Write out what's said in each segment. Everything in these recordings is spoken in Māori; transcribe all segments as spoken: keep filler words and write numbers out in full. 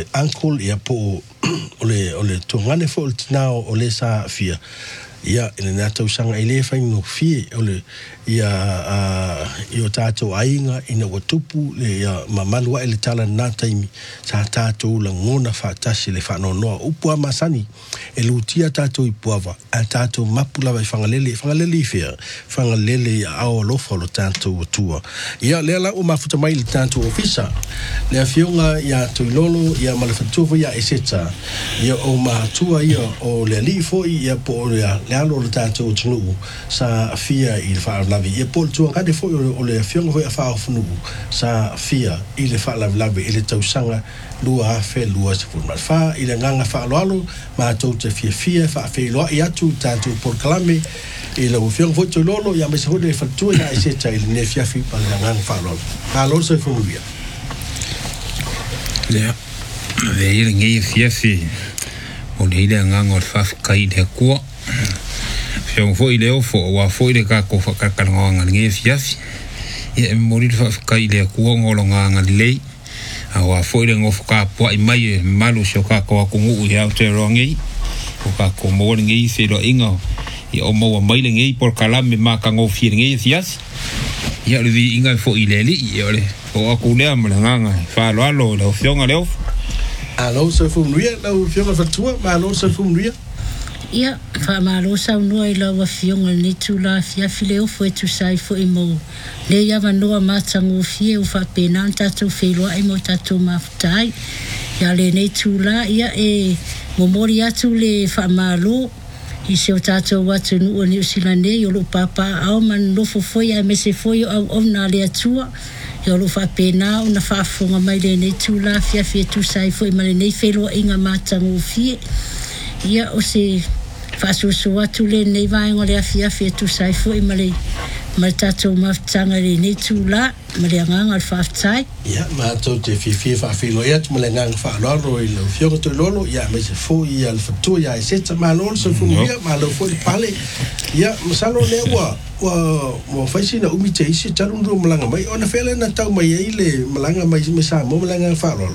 le uncle ia po ole ole tongane fo le tinao ole sa fia ia ina na tau sanga ile fa no fie ole ia a io tato ainga ina watupu le ia mamanu wa ile tala na taimi sa tato la ngona fa tasi le fa no no upua masani e lutia tato ipuava a tato mapula vai fangalele fangalele fia fangalele ao lo fo lo tato tua ia le la o mafuta mai le tato ofisa le afionga ia tuilolo ia malafatuva ia eseta ia o matua ia o le li fo ia po ia le alo le tato tunu sa fia il fa la vie pour tu en des fois on le fait on va faire funu sa fia il fa la la il tau sanga lua fe lua se forma fa il nganga fa lo alo ma to te fia fia fa fe lo ia tu tanto por clame il o fion voto lolo ya me se hode fa tu ya se ta il ne fia fi pa nganga fa lo alors se fo via le ve il ngi fia fi o le ile nganga fa kai de ko Fiong fo ile o fo wa fo ile ka ko fa ka ka nga nge fiafi e mori fa ka ile ku ngolo nga nga le a wa fo ile ngo ka po i mai malu sho ka ko ku ngu ya te rongi ko ka ko mo nge se lo ingo i o mo mai le nge por kala me ma ka ngo fi nge fias ya le vi inga fo ile li i ole o ku le am nga nga fa lo lo lo fiong le o alo se fu nuia lo fiong fa tua ma lo se fu nuia ia fa malo sa no i la wa fionga ni tu la fia fileo fo tu sai fo i mo le ia va no ma tangu fie u fa pena ta tu felo ai mo ta tu ma tai ia le ne tu la ia e mo mori atu le fa malo i se o tato wa tu no ni usilane yo lo papa au man lo fo fo ia me se fo yo au na le atua yo lo fa pena una fa fonga mai le ne tu la fia fie tu sai fo i ma le ne felo inga ma tangu fie ia o se fasu suwa tule nei vai ngole afia fia tu sai fo i male mal tato ma tanga le nei tu la male nganga fa tai ia ma to te fi fi fa fi lo ia tu male nganga fa lo ro i lo fio to lolo ia me se fo ia fa tu ia se ta ma lo se fu ia ma lo fo pale ia masalo le wa wa wa fa si na umi te isi taru ndo malanga mai ona fele na tau mai ile malanga mai me sa mo malanga fa lo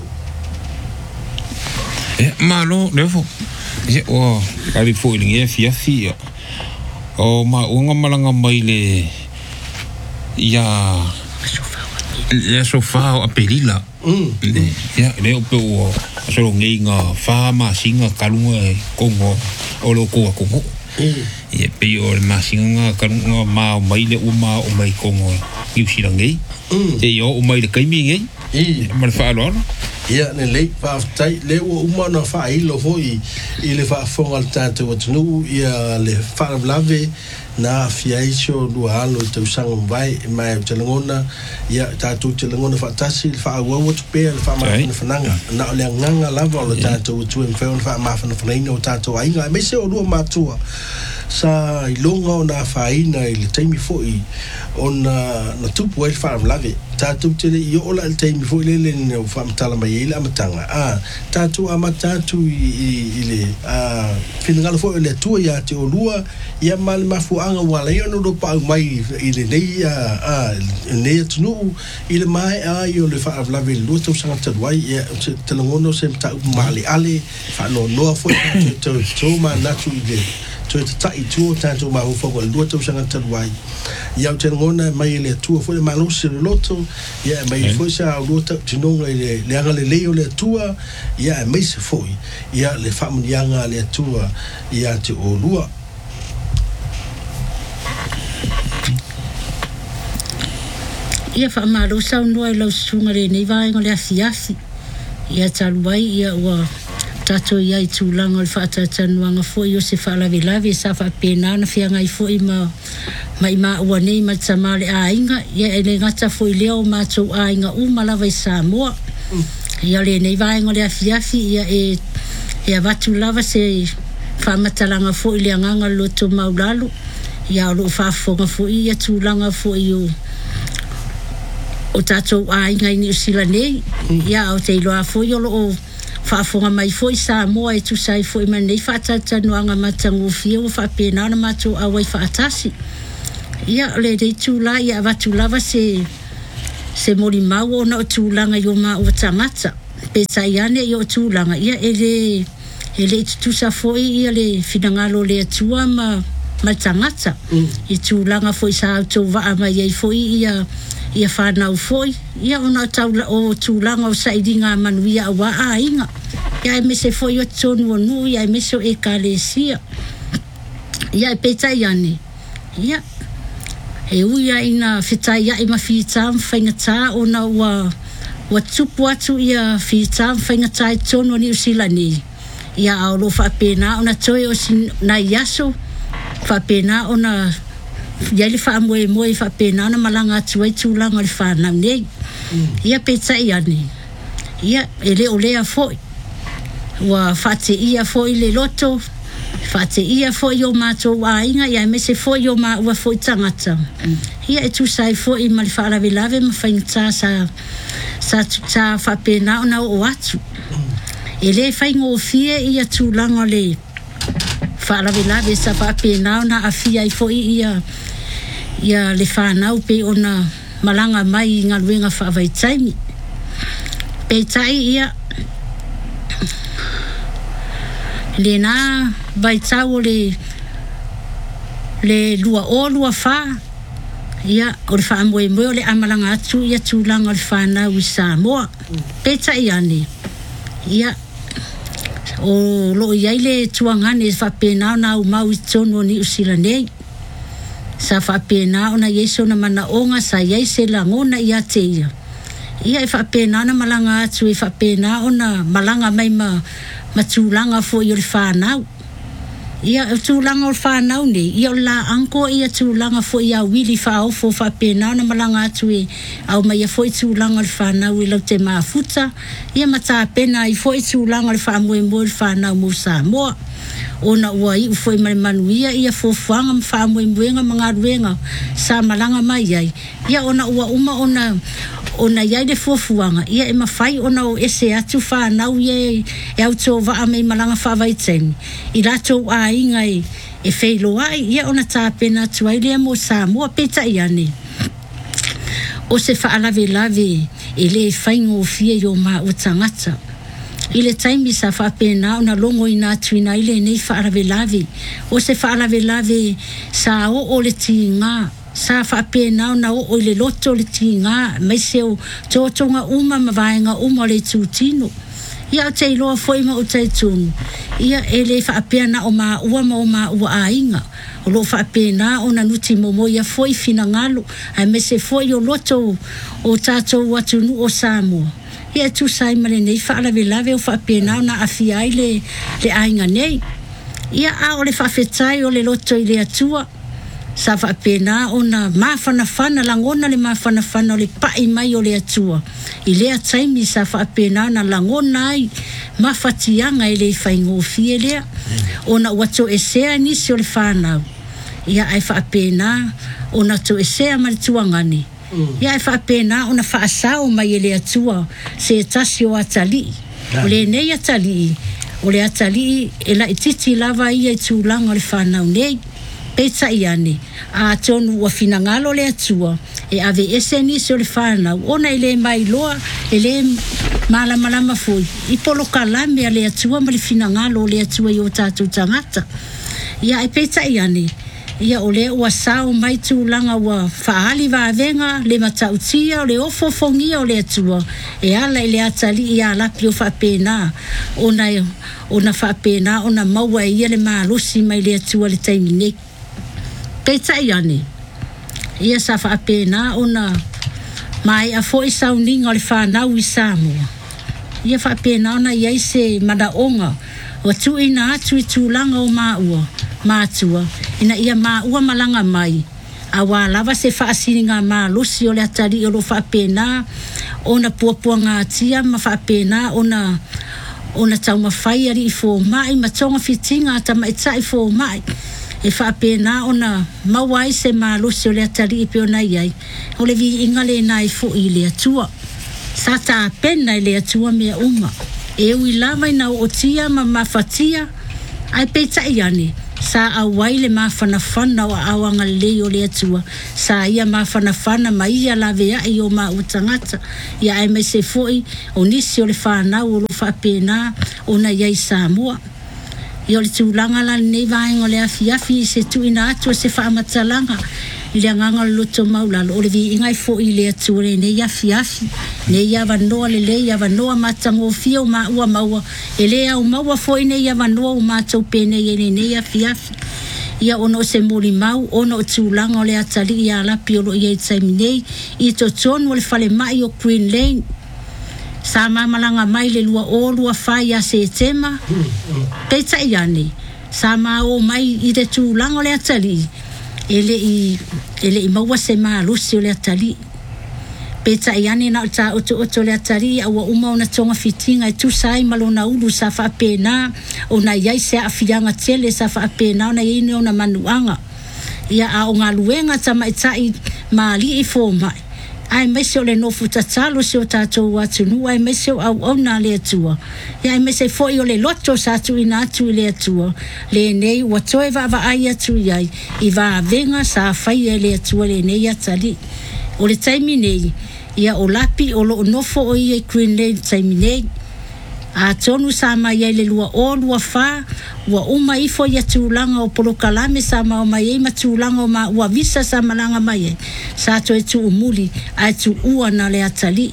e ma lo le fo ye o kali fo ile fia fia o ma unga malanga mai le ya ya sofa a pelila mm ya le o pe o so nginga fa ma singa kalunga kongo o lo ko ko ye pe o ma singa kalunga ma mai le o ma o mai kongo yusi rangi te yo o mai le kaimi ngai e ma fa lo ia ne le fa tai le o uma na fa i lo foi i le fa fonga tanto wat nu ia le fa lave na fiaisho do halo te usanga vai mai te ngona ia tatu te ngona fa tasi fa wa wat pe fa ma fananga na le nganga lava lo tanto tu en fa fa ma fa na no tanto ai nga me se o do matua sa ilonga na fa ina ile taimi foi ona na tupu e fa lave tatu te yo ola taimi foi le le no fa mtala mai ile amatanga a tatu amatatu ile a fingal foi le tu ya te olua ia mal mafu anga wala yo no do pa mai ile nei a nei tunu ile mai a yo le fa lave lo to sanga te wai ia te ngono sem ta mali ale fa no no foi te to ma natu ile to te tai tu tanto ma ho fo lo to sanga te wai ia te ngona mai le tu fo le malo se loto ia mai fo sa lo to tino le le anga le le le tua ia mai se foi ia le fa mu yanga le tua ia te o lua ia fa malo sa no ai lo sunga le nei vai ngole afiafi ia talwai ia wa tato ia i tūlanga le whaatatanuanga fo i o se whaalawe lawe sa wha pēnā na whianga i fo i ma ma i ma ua nei ma tamale a inga ia e le ngata fo i leo mātou a inga u malawa i Samoa ia le nei vaenga le afiafi ia e e a watu lava se whamatalanga fo i le anganga loto maulalu ia o lo whafonga fo i a tūlanga fo i o o tatou a inga i ni usila nei ia o te iloa fo i o lo o whaafonga mai foi Samoa e tu sai foi manei whaatatanuanga matangu fia o whapena na matou awai whaatasi. Ia le dei tūla ia watu lava se se mori mau o na o tūlanga i o ma o tangata. pe taiane yo tūlanga ia ele ele tusa foi ia le finangalo le atua ma ma tangata mm. I tūlanga foi sa tō waa mai ei foi ia ia whanau foi ia ona tau o tūlanga o saidinga manuia wa a inga ia e mese foi o tonu o nu ia e meso e kalesia ia e petai ane ia e uia ina fitai ia e ma fitam whaingata ona wa wa tupu atu ia fitam whaingata e tonu ni usilani ia aolo whapena ona toi o sin na yaso whapena ona ia le wha moe moe whapena ona malanga atu ai tūlanga le whanau nei ia petai ane ia e leo lea foi wa whate ia foi le loto whate ia foi o mātou a inga ia me se foi o mā ua foi tangata ia e tūsai foi ma le whaarawe lave ma whaingata sa sa ta whapena ona o atu e le whaingo o fie ia tūlanga le whaarawe lave sa whapena ona a fia i foi ia ia le whanau pe ona malanga mai ngā luenga whaavai taimi pe tai ia le na vai tau le le lua o lua wha ia o le wha moe moe o le amalanga atu ia tūlanga o le whanau i Samoa pe tai ane ia o lo iai le tuangane whapena na au mau i tono ni usila nei sa whapena na yeso na mana onga sa iai se langona ia te ia ia e whapena na malanga atu e whapena na malanga mai ma ma tūlanga fo i o le whanau ia tūlanga o le whanau nei ia o la anko ia tūlanga fo i a wili whao fo whapena na malanga atu e au mai a fo i tūlanga o le whanau i lau te mafuta ia mata pena i fo i tūlanga o le whaamue mo le whanau mo Samoa ona ua i ufo i manuia ia fofuanga ma whaamue muenga mga ruenga sa malanga mai ai ia ona ua uma ona ona iai le fofuanga ia e mawhai ona o ese atu whanau ia e au tō waa mei malanga whaavaiteni i rato a inga e e wheilo ai ia ona tāpena atu ai lea mo Samoa peta i ane o se whaalawe lave e le whaingo o fia i o maa o tangata i le taimi sa whapena ona longo i nā tuina i le nei whaalawe lave o se whaalawe lave sa o o le ti ngā sa whapena ona o o le loto le ti ngā mai seo tōtonga uma ma vaenga uma le tūtino ia o te iloa foi ma o te tūnu ia e le whapena o maa ua ma o maa ua a inga o lo whapena ona nuti momo ia foi fina ngalo ai me se foi o loto o tātou watunu o Samoa ia tu sai male nei whaalawe lave o whapena ona awhia ai le le ainga nei ia a o le whawhetai o le loto i le atua sa whapena ona mawhana whana langona le mawhana whana o le pai mai o le atua i lea taimi sa whapena ona langona ai mawhatianga i le whaingofie lea ona wato e sea nisi o le whanau ia ai whapena ona to e sea ma le tuangani ia e whapena ona whaasao mai e le atua se tasi o atali o le nei atali o le atali e la ititi lava ia i tūlanga o le whanau nei peta i ane a tonu wa finangalo le atua e ave ese nisi o le whanau ona i le mai loa e le mala malama foi i polo kalame a le atua ma le finangalo o le atua i o tātou tangata ia e peta i ane ia o le ua sao mai tūlanga ua whaali vāvenga le matautia o le ofofongia o le atua e ala i le atali i a lapi o whapena ona, ona whapena ona maua i ele maalusi mai le atua le taimine peta i ane ia sa whapena ona mai a fo i sauninga o le whanau i Samoa ia whapena ona iai se madaonga o tu ina atu i tūlanga o maua mātua ina ia maua malanga mai a wā lava se whaasiringa maalusi o le atari o lo whapena ona puapua ngā tia ma whapena ona ona tau mawhai ari i fō mai ma tonga fitinga ta ma itai fō mai e whapena ona mawai se maalusi o le atari i peona iai o le vi inga le nai fo i le atua sa ta pena i le atua mea unga e ui lava ina o tia ma mawhatia ai peta i ane sa awai le mafanafana o awanga le o le atua sa ia mafanafana ma ia lave ai o ma utangata ia ai mai se foi o nisi o le whanau o lo whapena o na iai Samoa ia o le tūlanga la nei vaenga o le afiafi se tuina atua se whaamatalanga le nganga loto maulalo o le vi ingai fo i le atua le nei afiafi nei ava noa le le ava noa matango fio ma ua maua e le au maua fo i nei ava noa o matau pene i le nei afiafi ia ono se mori mau ono tūlanga o le atali ia lapi o lo ia i taimi nei i to tonu o le fale mai o Green Lane sa mamalanga mai le lua o lua fai a se tema peita iane sa ma o mai i te tūlanga o le atali ele i ele i maua se ma lusi o le atali peta iane na ta oto oto le atali a wa uma ona tonga fitinga e tu sai malona ulu sa fa pena ona yai se afianga tele sa fa pena ona yini ona manuanga ia a onga luenga tama itai mali i foma ai mese le no futa talo se o tato watu nu ai mese au ona le atua ia ai mese fo i le loto sa tu ina tu le atua le nei wato e va va ai atu iai i va venga sa fai le atua le nei atali o le taimi nei ia o lapi o lo nofo o i Green Lane taimi nei a tonu sa mai le lua o lua fa wa uma ifo ia tūlanga o polokalame sa ma o mai e ma tūlanga o ma ua visa sa malanga mai e sa to e tu umuli a tu ua na le atali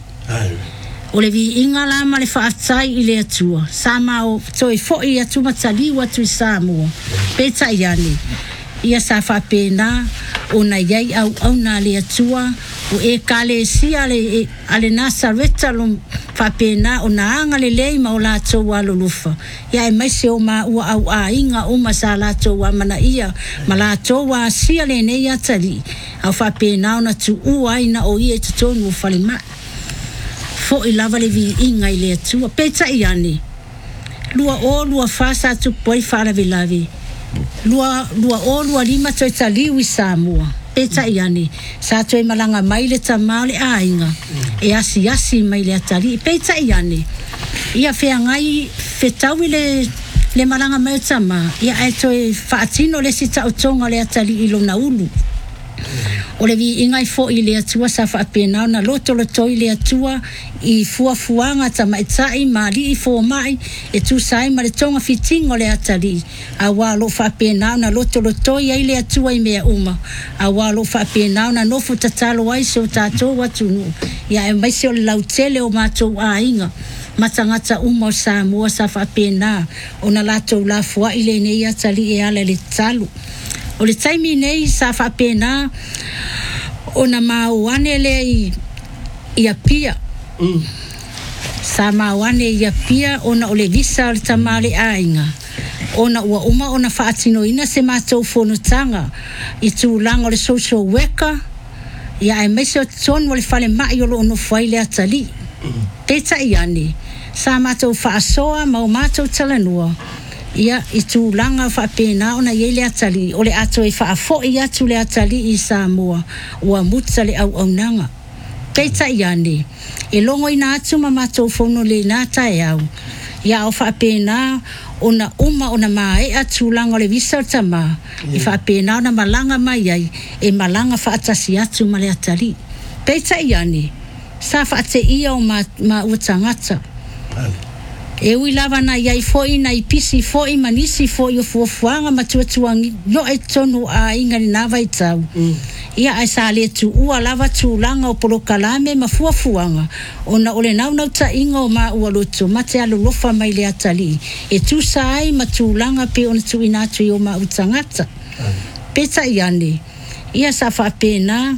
o le vi inga la ma le whaatai i le atua sa ma o to e fo i atu matali wa tu i Samoa peta iane ia sa whapena o na iai au au na le atua o e kale si ale ale Nasareta lo whapena o na anga le lei ma o la tau alulufa ia e mai se o ma ua au a inga o ma sa la tau a mana ia ma la tau a si ale nei atali au whapena o na tu ua ina o ia te tonu o whalima fo i lava le vi inga i le atua peta iane lua o lua whasa tu poi wharawe lawe lua lua o lua lima toi taliu i Samoa peta iane sa toi malanga mai le tamau le ainga e asi asi mai le atali peta iane ia fea ngai fetau le le malanga mai tama ia e toi faatino le sita utonga le atali ilo na ulu o le vi ingai fo i le atua sa whaapena na loto loto i le atua i fua fuanga tama e tai mali i fo mai e tu sai ma le tonga fitingo le atali a walo whaapena na loto loto i le atua i mea uma a walo whaapena na nofu tatalo ai se o tato watunu ia e maise o le lautele o matou a inga matangata uma o Samoa sa whaapena o na lato la fua i le nei atali e ala le talu o le taimi nei sa whaapena o na mauane le i ia pia mm. sa mauane ia pia o na o le visa o le tamale ainga o na ua uma o na whaatino ina se mātou whonutanga i tūlanga o le social worker ia ai meise o tonu o le whale mai o lo ono whai le atali mm. peta iane sa mātou whaasoa mau mātou talanua ia i tūlanga whaapena o na iei le atali o le ato e whaafo i atu le atali i Samoa ua muta le au au nanga peita iane e longo i na atu ma matou whono le nata e au ia o whaapena o na uma o na mae a tūlanga o le visa o tama i whaapena o na malanga mai ai e malanga whaatasi atu ma le atali peita iane sa whaate ia o ma, ma utangata e ui lava na iai foi na i pisi foi manisi foi o fuafuanga matuatuangi no e tonu a inga ni nava i tau mm. ia ai sa le tu ua lava tūlanga o polokalame ma fuafuanga o na ole nau nau ta inga o ma ua loto mate alo lofa mai le atali e tu sa ai ma tūlanga pe ona tu inatu i o ma utangata mm. peta iane ia sa whaapena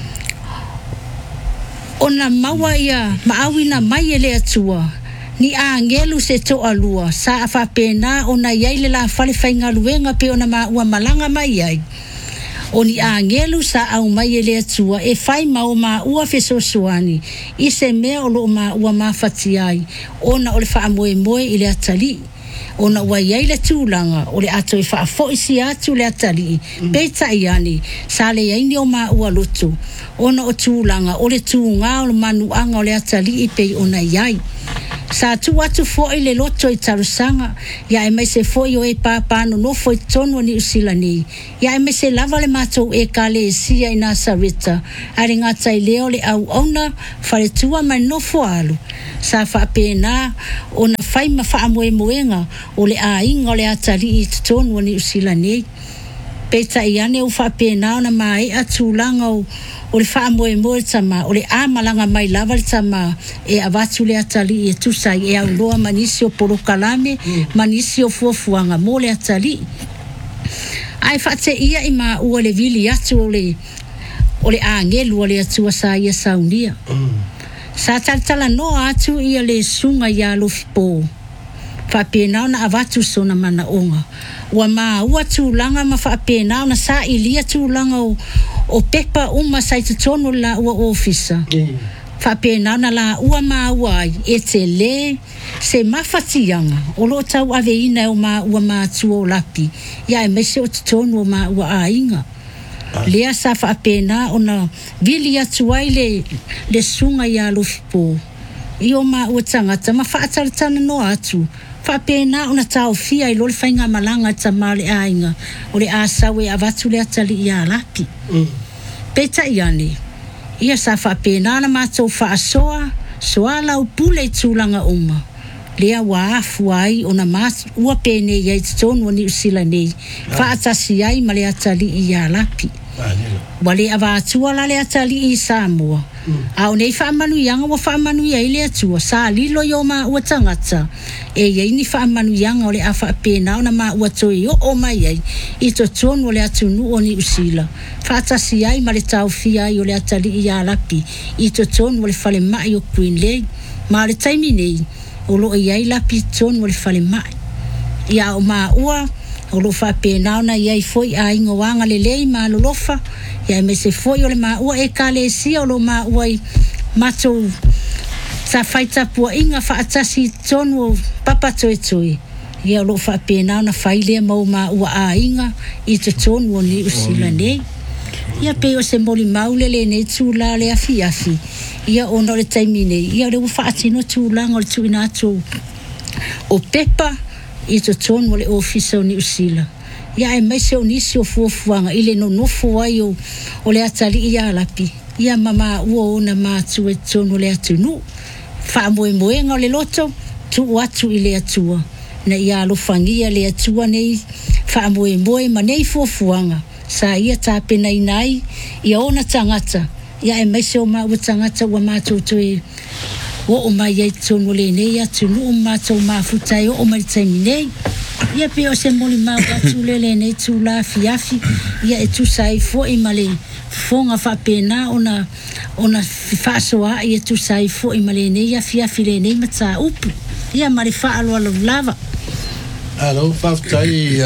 ona maua ia maawina mai e le atua ni a ngelu se to alua sa afa pena ona yaile la fale fainga luenga pe ona ma ua malanga mai ai oni a ngelu sa au mai ele atua e fai ma o ma ua feso suani i se me o lo ma ua ma fati ai ona ole fa moe moe ile atali ona ua yaile tūlanga ole ato e fa fo isi atu le atali mm. peta iani sa le yaini o ma ua loto ona o tūlanga ole tūnga o manu anga ole atali i pe ona yai sa tu atu fo i le loto i tarusanga ya e mai se fo i o e papa no no fo i tono ni usila ni ya e mai se lava le matou e kale e sia i Nasareta ari ngata i leo le au ona fare tua mai no fo alu sa fa pena ona fai ma fa moe moenga o le a inga o le atari i tono ni usila ni peta i ane u fa pena ona mai atu langa o o le faa moe moe tama, o le a malanga mai lava le tama, e avatu le atali e tusai, e au loa manisi o poro kalame, mm. manisi o fuafuanga, mo le atali. Ai fate ia i ma ua le vili atu o le, o le a ngelu o le atua sa ia saunia. Mm. Sa talitala noa atu ia le sunga ia lofipo. Whapenao na avatu sona mana onga. Ua maa ua tūlanga ma whapenao na sa ilia tūlanga o, o pepa uma sai tutono la ua ofisa. Mm. Whapenao na la ua maa ua ai e te le se mawhatianga. O lo tau ave ina o maa ua maa tua o lapi. Ia e mese o tutono o maa ua a inga. Ah. Lea sa whapena o na vili atuai le, le sunga ia lofipo. Io maa ua tangata ma whaataratana no atu. Whapena ona tau fia i lole whainga malanga ta male ainga o le asawe avatu le atali ia lapi. Mm. Peta iane, ia sa whapena na mātou whaasoa, soa lau pule i tūlanga uma. Lea wa afu ai ona mātou ua pene iai tonu ni usila nei, whaatasi ai ma le atali ia lapi. Wale avatua la le atali i Samoa. Mm. Au nei whaamanu ianga wa whaamanu iai le atua. Sa lilo yo ma ua tangata. E iai ni whaamanu ianga o le a whaapena o na ma ua toi o o mai iai. I to tonu o le atunu o ni usila. Whaatasi ai ma le tau fia i o le atali i alapi. I to tonu o le whale mai o Queen Lei. Ma le taimi nei. O lo iai lapi tonu o le whale mai. Ia o ma ua. O lo whapena na iai foi a ingo wanga le lei ma lolofa. Ia me se foi o le ma ua e ka le si o lo ma ua i matou sa whaita pua inga whaatasi tonu o papa toe toe. Ia lo whapena na whaile mau ma ua a inga i te tonu o ni usila nei. Ia pe o se moli maule le nei tūla le afi afi. Ia ono le taimi nei. Ia le whaatino tūlanga o le tuina atu o pepa. I to tonu le ofisa o ni usila. Ia e mai se o nisi o fuafuanga ile no nofo ai o, o le atali ia lapi. Ia mama ua o na mātu e tonu le atunu. Wha moe moenga o le loto, tu atu i le atua. Na ia alofangia le atua nei, wha moe moe ma nei fuafuanga. Sa ia tāpena inai, ia ona tangata. Ia e mai se o ma ua tangata ua mātou toe o o mai ai tonu le nei atu nu o mātou mafutai o o mai taimi nei. Ia pe o se moli mau atu le le nei tu la fiafi. Ia e tu sai fo i male fonga whapena ona ona whaasoa ia tu sai fo i male nei ia fiafi le nei mata upu. Ia mare whaalo alo lava. Alo, whaftai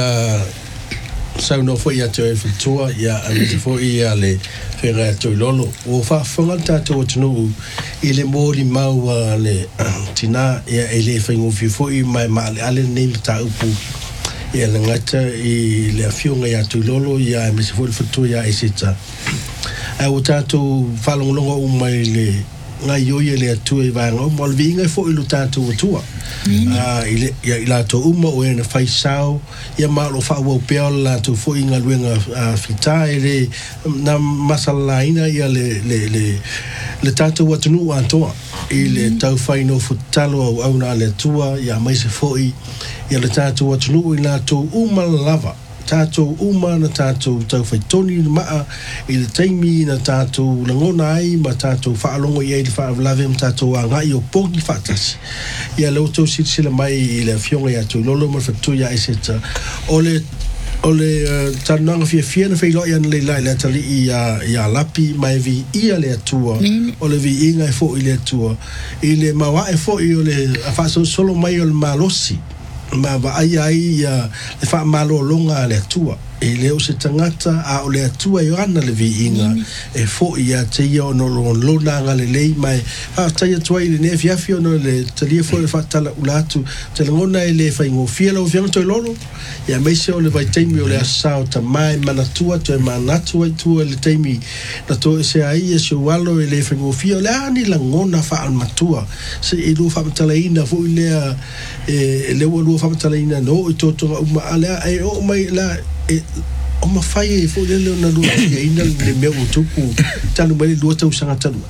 sau no fo ia te e whitua ia amese fo ia le whenga tui lolo. O whaafonga tātou atunu i le mōri maua le tina ia e le whaingofi fo i mai maale ale nei mata upu ia le ngata i le awhionga ia tui lolo ia amese fo i whitua ia e seta. O tātou whalongolonga o mai le ngai oi le atua i vanga o mal vinga fo i lo tātou atua. Ah ile ya ila to uma o ena fai sao ia malo fa o peo la to fo inga luenga fita ele na masala ina ia le le le le tātou atunu antoa ile tau fai no futalo au au na le tua ia mai se fo i ia le tātou atunu ina to uma lava tātou uma na tātou tau fai toni maa i le taimi na tātou langona ai ma tātou whaalongo i eili whaalave ma tātou a ngai o pongi whaatasi. Ia leo tau sila mai i le fionga i atu lolo ma whatu ia i seta. O le o le tananga fia fia na whailo i ana le lai le atali i a lapi mai vi ia le atua o le vi inga e fo i le atua i le mawa e fo i o le a whaaso solo mai o le malosi ma va ai ai le fa malo longa le tua e leo se tangata a o le atua i ana le viinga e fo ia te ia o no lona nga le lei mai a tai atua i le ne fiafi o no le talia fo le fatala ulatu te le ngona e le fai ngofia lau fianga toi lolo ia meise o le vai teimi o le asao ta mai manatua to e manatua i tua le teimi na to e se ai e se walo e le fai ngofia o le ani la ngona fa al matua se e lu fa matala ina fo i lea e le ua lu fa matala ina no i totonga uma alea e o mai la e o ma fai e fo le le na lu e ina le mea o tupu tanu mai lua tau sanga tanu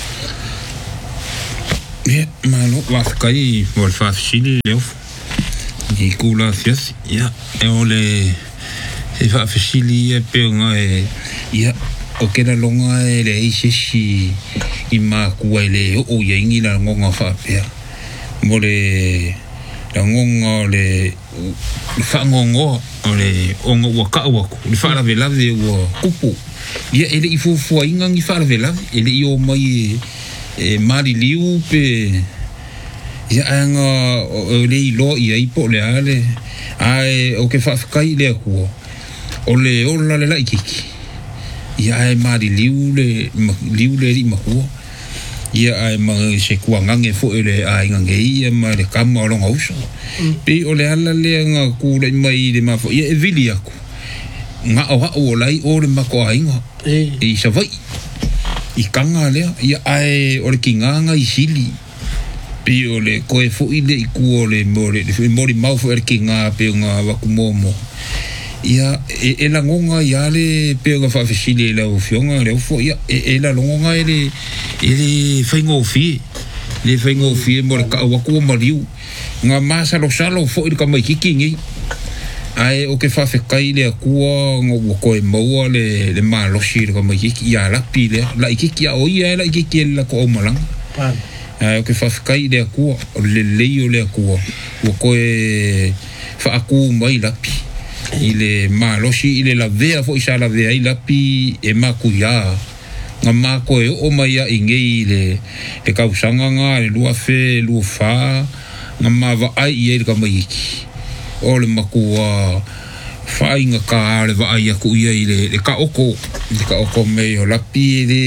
e ma no wa kai mo fa fili le i kula fias ia e o le e fa fili e pe nga e ia o ke na longa e le i si i ma ku le o ye ngi la ngonga fa pe mo le la ngonga le fa ngongo o le ongo wa ka wa ku le fa la vela de wa kupu ia ele i fu fu inga ngi fa la vela ele i o mai e mari liu pe ia anga o le i lo ia i po le ale ai o ke fa kai le ku o le o la le la ikiki ia ai mari liu le liu le i ma ku ia ai ma se kuanga nge fo ele ai nge ia ma le kama lo ngauso pe o le ala le nga ku le mai le ma fo ia e vili aku nga o o lai o le ma ko ainga e i sa vai i kanga le ia ai o le kinga i sili pe o le ko e fo ile i ku o le mo le mo le mau fo e kinga pe nga wa ku momo ia e, e la ngonga ia le pe nga fa fisili la o fionga le fo ia e, e la ngonga ele ele fai ngofi le fai ngofi mo ka wa ku mariu nga masa lo salo fo il ka mai kikingi ai o ke fa fe kai le ku ngo ko e mo le le ma lo shi ka mai kiki ia la pile la kiki o ia la kiki la ko malang pan ai o ke fa fe kai le ku le le yo le ku o ko e fa ku mai la pi ile ma lo shi ile la vea fo isa la vea ila pi e ma ku ya nga ma ko e o mai ya inge ile e ka usanga nga le lua fe lu fa nga ma va ai e ka mai ki o le ma ku fa inga ka le va ai ku ia ile le ka oko le ka oko me o la pi le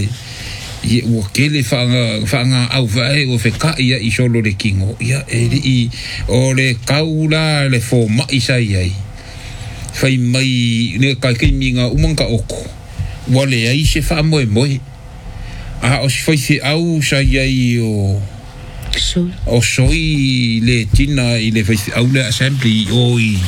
ye o ke le fa nga fa nga au va e o fe ka ia i solo le kingo ia e i o le kaula le fo ma isa ai fai mai ne ka ke minga umanga oko wale ai se fa mo mo a o se fai se au sa ai o so o soi le tina ile fai au le assembly o i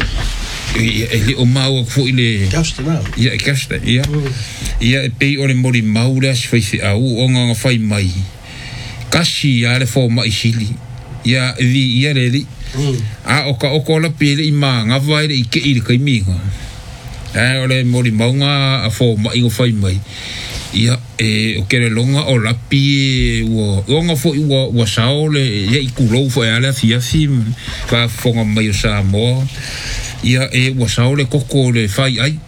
ele o mau fo ile Casta na ia casta ia ia pe o le mori mau le fai se au o nga fai mai kasi ya le fo mai sili ia vi ia le a o ka o ko la pele i ma nga vai i ke i ka minga a o le mori maunga a fo ma ingo fai mai ia e o ke le longa o la pi o o nga fo i wa wa sao le ia i kulo fo ala fia sim fa fo nga mai sa mo ia e wa sao le koko le fai ai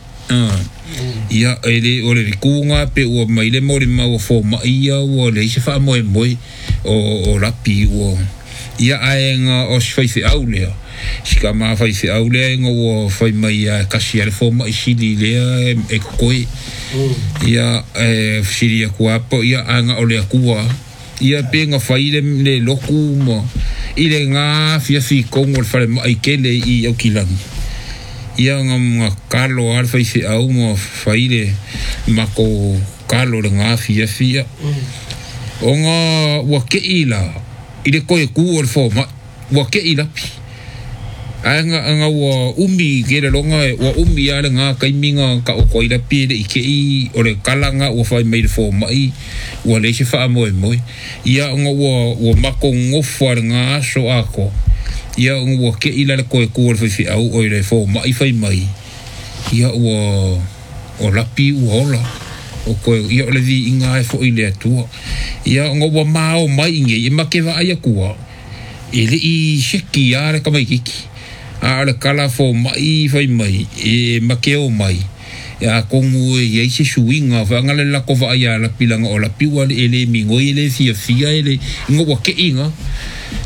ia e le o le kunga pe o mai le mori mau fo ma ia o le se fa mo mo o o la pi o ia ainga o se fai se au lea sika ma fai se au lea inga o fai mai a kasi ale fo mai sili lea e koe ia e siri a kuapo ia anga o lea kua ia pe nga fai le, le loku mo i le ngā fia fi kongo le fale mai kele i au kilangi ia nga mga kalo al fai se au mo fai le mako kalo le ngā fia fia o nga wake ila ile koe ku o fo ma wa ke ila pi anga anga wa umi ke le longa wa umi ala nga kai minga ka o ko ila pi de ke i o le kalanga o fa mai fo mai wa le se fa mo mo ia nga wa wa ma ko ngofo nga so ako ia nga wa ke ila le koe ku o fi au o le fo mai fa mai ia wa o la pi o la o ko ia le vi inga e fo ile tu ia ngo wa mau mai nge i make va ia kuwa ele i sheki ara ka mai kiki ara kala fo mai fai mai e make o mai ya kongu ye se suinga va ngale la ko va ia la pilanga o la piwa ele mingo ele fia fia ele ngo wa ke inga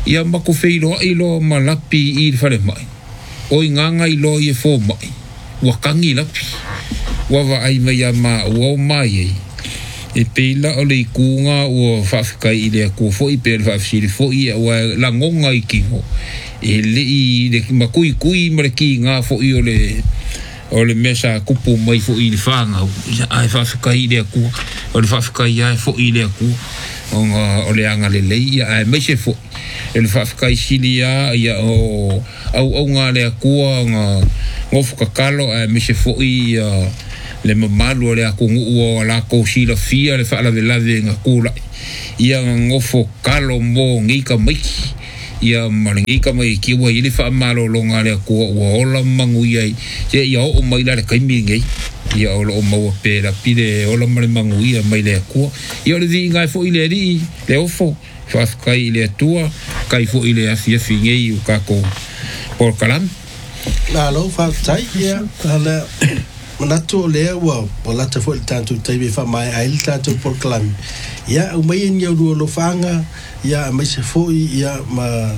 ia mako feilo ilo malapi i fale mai o inganga ilo i fo mai wakangi lapi wava ai mai ama o mai e peila o le kunga o fafikai i le ko fo i pe fafili fo i o la ngonga i ki ho e le i le makui kui mare ki nga fo i o le o le mesa kupu mai fo i le fanga ai fafikai i le ku o le fafikai ai fo i le ku o o le anga le le ai mai se fo le fafikai silia ia o au au nga le ku nga ngofu kakalo ai mai se fo i le mamalu le aku o la ko sila fia le fa la vela venga kula ia ngofo kalo mo ngika mai ia malinga mai ki wa ile fa malo longa le ko o la mangu ia je ia o mai la kai mi ngai ia o lo mo pe la pide o la mangu ia mai le ko ia le vinga fo ile ri le ofo fa kai ile tua kai fo ile afia fingai o ka ko por kalam la lo fa tai ia ala Manato lea wa polata fo tanto taibe fa mai ai tanto por clan ya o mai en yo lo fanga ya mai se fo ya ma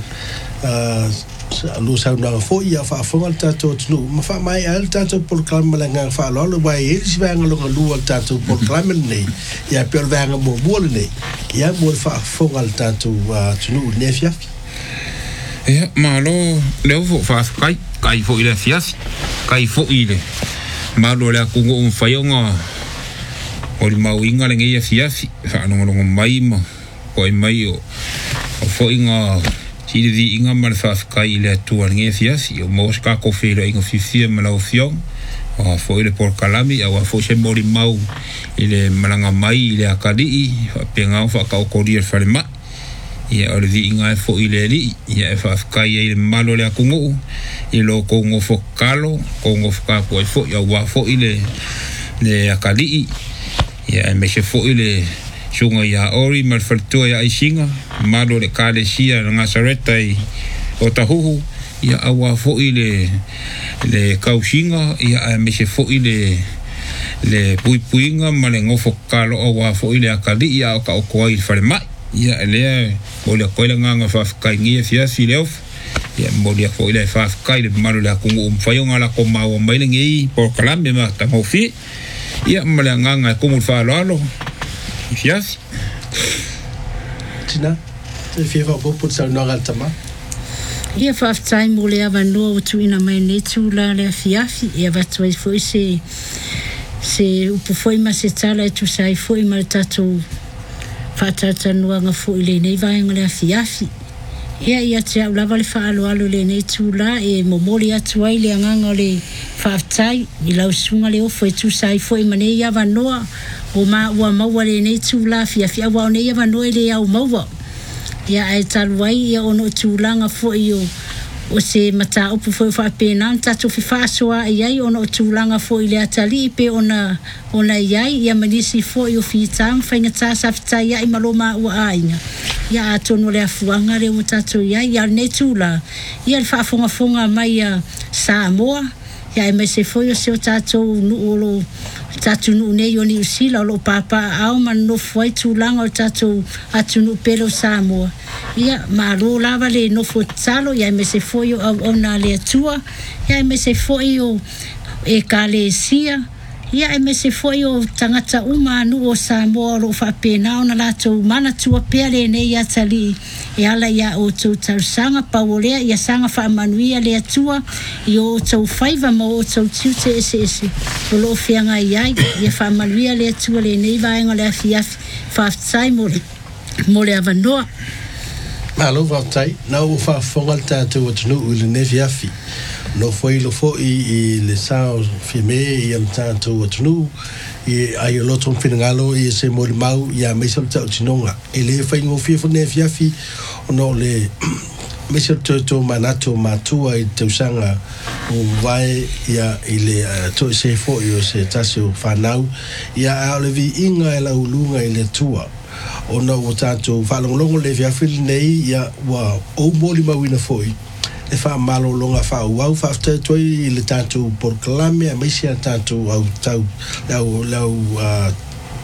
lo sa na fo ya fa fo tanto no ma fa mai ai tanto por clan malanga fa lo lo vai eles vanga lo lo tanto por clan nei ya per vanga mo bo nei ya mo fa fo tanto no nefia ya malo le fo fa kai kai fo ile fias kai fo ile malo le aku un fayonga o le mauinga le ngia fiafi fa no no mai ma o mai o fo inga si di inga mal fa kai le tu ngia fiafi o mo ska ko fe le inga fifi ma la ofion o fo ile por kalami o fo se mori mau ile malanga mai ile akadi fa penga fa ka ko dia fa le ma ia o le inga fo ile li ia fa kai ile malo le aku ngo i lo ko ngo fo kalo ko ngo fa ko fo ya wa fo ile le akali ya me se fo ile shunga ya ori mal falto ya isinga malo le kale sia nga sareta i o tahuhu ya awa fo ile le kausinga ya me se fo ile le pui puinga male ngo fo kalo o wa fo ile akali ya ka ko i fale mai ya le o le ko le nga fa kai ngia fia si le ya molia fo ile fa kai le malu la ku um fayonga la ko ma o mai ngi por kalambe ma ta mo fi ya mala nganga ko mu fa lo lo fias tina te fi fa bo put sa no galtama ia fa time mo le ava no tu ina mai ne tu la le fiafi ia va tu fo se se u po foi ma se tala tu sai foi ma tatu fa tata no nga fo ile nei va ngale fiafi ia ia te au lava le whaalo alo le nei tūla e momori atu ai le anganga le whaftai i lau sunga le ofo e tu sai fo i mane ia wanoa o ma ua maua le nei tūla fia fia wao nei ia wanoa le au maua ia ai talu ai ia ono tūlanga fo i o o se mata upu fo i whapena tatu fi whaasoa i ai ono tūlanga fo i le atali pe ona ona i ai ia manisi fo i o whitang whainga tā saftai ia i maloma ua ainga ia atono le afuanga le o tatu ia ia ne tūla ia le whaafonga fonga mai a Samoa ia e me se fo i o se o tatu nu olo tatu nu nei o ni usila o lo papa au man no foi tūlanga o tatu atu nu pelo Samoa ia ma lo lava le no fo talo ia me se foi o ona le atua ia me se foi o e kalesia ia e me se foi o tangata uma nu o Samoa ro fa pena ona la tu mana tua pele nei ia tali e ala ia o tu tarsanga paolea ia sanga fa manuia le atua i o tu faiva mo o tu tute ese ese o lo fianga ia ia fa manuia le atua le nei vai ngale afia fa sai mo mo le avanoa malo va tai na o fa fongal tatu o tunu u le nefiafi no foi lo foi i le sao fime i am tanto o tunu i ai lo ton finalo i se mo mau ia me so tau tinonga e le fai ngo fi fo nefiafi no le me so to to manato matua i te usanga o vai ia i le to se fo i o se taso fanau ia a le vi inga e la ulunga i le tua o no o tanto falonglongo le via fil nei ya wa o moli mawina foi e fa malo longa fa wa fa after toi le tanto por clame a mesia tanto au tau lau lau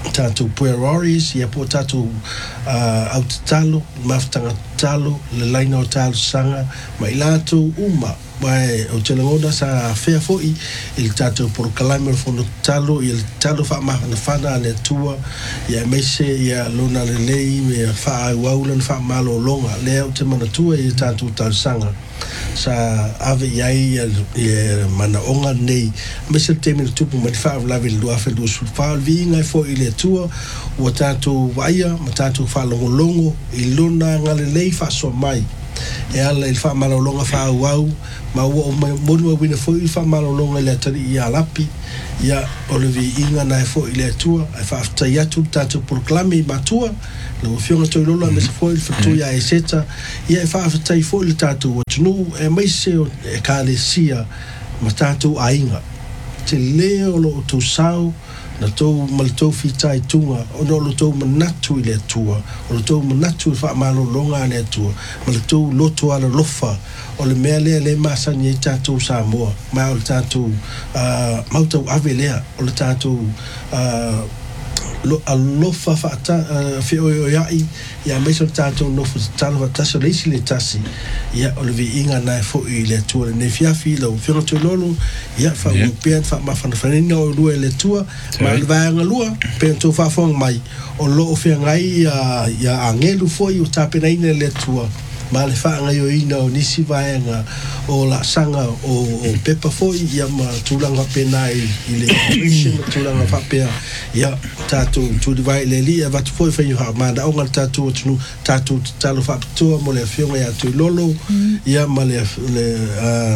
tātou Pueroris, ia po tātou uh, au talo, maftanga talo, le laina o talo sanga, ma i lātou uma, mai o te langona sa whea foi, i tātou por kalame o fono talo, i talo wha maha na whana ane tua, ia meise, ia lona le lei, ia wha ai waulan, wha malo longa, lea o te mana tua, i tātou talo sanga. Sa ave iai e mana onga nei mese te mena tupu ma fa lawe lua fe lua sul fa vi ngai fo ile tua o tātou waia ma tātou fa longo longo i lona ngale lei fa so mai e ala il fa malo longa fa wau ma o mo wina fo il fa malo longa le tari ia lapi ia olivi inga nai fo ile tua e fa afta ia tu tātou proclame matua lo fionga toi lola me se foi fatu ia e seta ia e fa afta i fo le tātou o tunu e mai se e kalesia ma tātou ainga te leo lo tu sau na tau maltou fitai tunga o no lo tau manatu i le tua o lo tau manatu i wha malo longa le tua ma le tau loto ala lofa o le mea lea le masani e tātou Samoa ma o le tātou uh, mautau ave lea o le tātou uh, lo alofa fa ta fi o iai ia meso tātou no fu talo va tasa le isi le tasi ia o le inga na fo i le tua le fiafi lo fi to lolo ia fa o pien fa ma fa na fanina o lua le tua ma le va nga lua pe to fa fong mai o lo o fi ngai ia ia angelu fo i o tapena ina le tua ma le fa ngai o ina o nisi vaenga o la sanga o o pepa foi ia ma tulanga pena i le mission tulanga fa pe ia tatu tu divai le li va foi fa i ha ma da o tatu tu tatu talo fa to mo le fionga ia tu lolo ia ma le le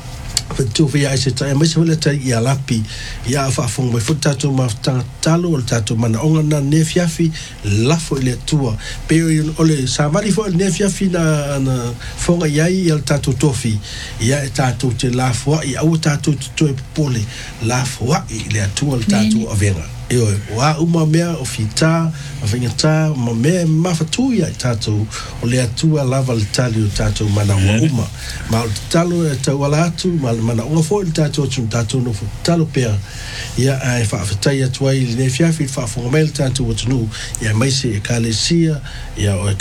tu via ese tai mas vole tai ia lapi ia fa fong mai futa to ma talo o tatu mana onga na ne fiafi la fo le tua pe o le sa mari fo ne fiafi na na fonga ia ia tatu tofi ia tatu te la fo ia o tatu to pole la fo i le tua tatu avena io wa uma mea o fita a venga ta ma me ma fatu ia tatu o le tua lava le tali o tatu mana wa uma ma o talo e ta wala atu ma mana o fo le tatu o tatu no fo talo pe ia ai fa fata ia tua i ne fia fi fa fo mel tatu o tunu ia mai se kalesia ia o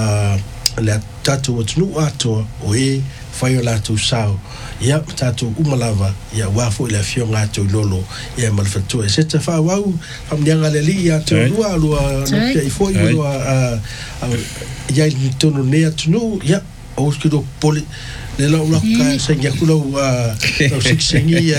le tatu o tunu ato o e fai o latu sao ia tatu umalava ia wafo ile fionga to lolo ia malfatu e seta fa wau famdianga le li ia to lua lua na ia foi lua ia tono ne tunu ia o skido poli le la la ka senga kulo o sixingi ia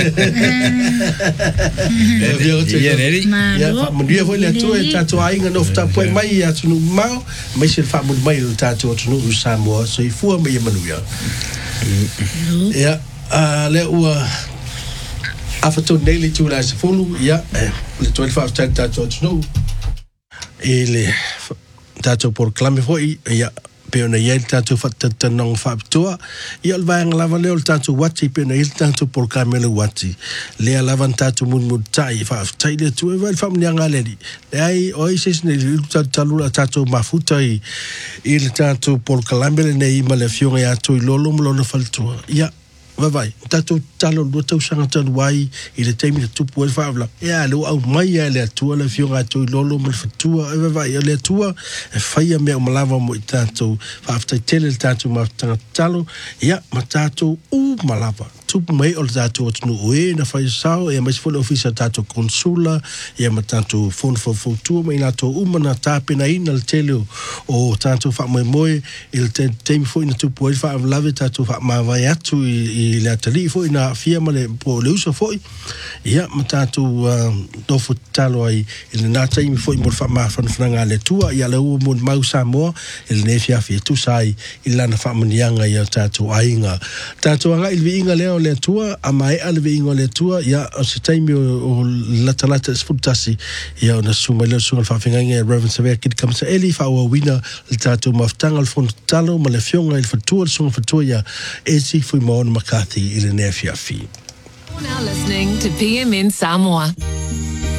ia fa mundia foi le to e tatu ainga no fta poi mai ia tunu mau mai se fa mun mai tatu tunu Samoa so i fu mai manuia ia le ua afato daily tu la se fulu ia le twenty-five tatu tunu ele tatu por clame foi ia peona ia tatu fatta tanong fa toa ia vai lava le tatu wati peona il tatu por camelo wati le lava tatu mun mun tai fa tai le tu vai fam nyanga le ai oi ses ne tatu talula tatu mafuta i il tatu por camelo nei male fionga ya tu lolo mlo faltua ia vai vai tatu talo do tau sanga tatu wai i le taimi tu pu fa vla ia le au mai le tu le fionga tu lolo mlo faltua vai vai le tu e faia me o lava mo tatu fa after tele tatu ma talo ia ma tatu u malava tu mai o tatu o tunu oe na fai sao e mais fo ofisa tatu consula ia ma tatu fon fo fo tu mai na to uma na tapena ina le tele o tatu fa mai moi il taimi fo ina tu pu fa lava tatu fa ma vai atu i le tali fo ina fia male po le uso fo ia ma tatu do fo talo ai il na taimi fo mo fa ma fa franga le tua ia le u mo mau Samoa il ne fia fia tu sai il na fa mnianga ia tatu ainga tatu anga il vinga le le tua a mai al vinga le tua ia o se taimi o la talata sputasi ia na suma le suma fa finga nge Reverend Sever kid come sa eli fa o wina le tatu maftanga al fon talo ma le fionga il fatua suma fatua ia esi fu mo McCarthy il ne fia fi. Now listening to P M N Samoa.